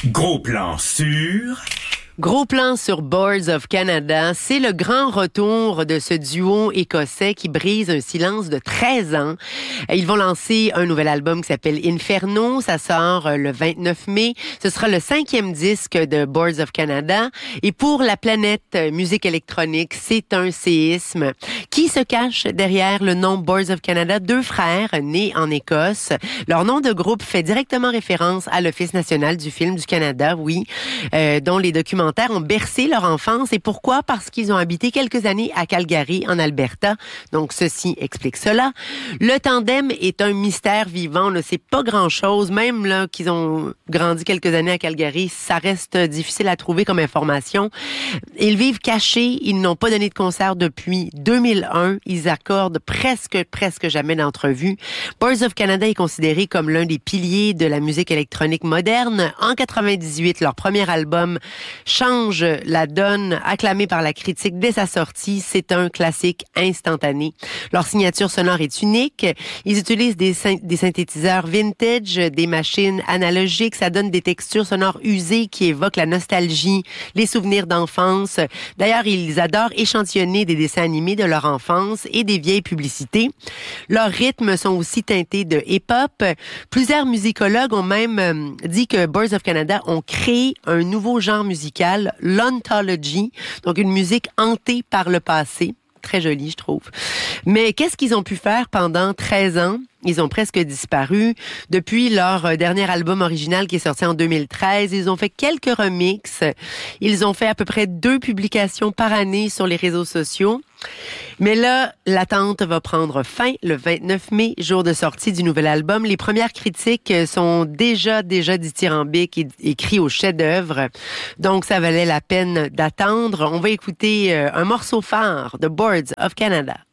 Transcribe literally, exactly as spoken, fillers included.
Gros plan sur... Gros plan sur Boards of Canada, c'est le grand retour de ce duo écossais qui brise un silence de treize ans. Ils vont lancer un nouvel album qui s'appelle Inferno, ça sort le vingt-neuf mai. Ce sera le cinquième disque de Boards of Canada. Et pour la planète musique électronique, c'est un séisme. Qui se cache derrière le nom Boards of Canada? Deux frères nés en Écosse. Leur nom de groupe fait directement référence à l'Office national du film du Canada, oui, euh, dont les documents ont bercé leur enfance. Et pourquoi? Parce qu'ils ont habité quelques années à Calgary, en Alberta. Donc, ceci explique cela. Le tandem est un mystère vivant. On ne sait pas grand-chose. Même là qu'ils ont grandi quelques années à Calgary, ça reste difficile à trouver comme information. Ils vivent cachés. Ils n'ont pas donné de concert depuis deux mille un. Ils accordent presque, presque jamais d'entrevue. Boards of Canada est considéré comme l'un des piliers de la musique électronique moderne. En quatre-vingt-dix-huit, leur premier album change la donne, acclamé par la critique dès sa sortie. C'est un classique instantané. Leur signature sonore est unique. Ils utilisent des, syn- des synthétiseurs vintage, des machines analogiques. Ça donne des textures sonores usées qui évoquent la nostalgie, les souvenirs d'enfance. D'ailleurs, ils adorent échantillonner des dessins animés de leur enfance et des vieilles publicités. Leurs rythmes sont aussi teintés de hip-hop. Plusieurs musicologues ont même dit que Boards of Canada ont créé un nouveau genre musical, l'ontology, donc une musique hantée par le passé. Très jolie, je trouve. Mais qu'est-ce qu'ils ont pu faire pendant treize ans? Ils ont presque disparu. Depuis leur dernier album original qui est sorti en deux mille treize, ils ont fait quelques remixes. Ils ont fait à peu près deux publications par année sur les réseaux sociaux. Mais là, l'attente va prendre fin le vingt-neuf mai, jour de sortie du nouvel album. Les premières critiques sont déjà, déjà dithyrambiques et écrites au chef-d'œuvre. Donc, ça valait la peine d'attendre. On va écouter un morceau phare de Boards of Canada.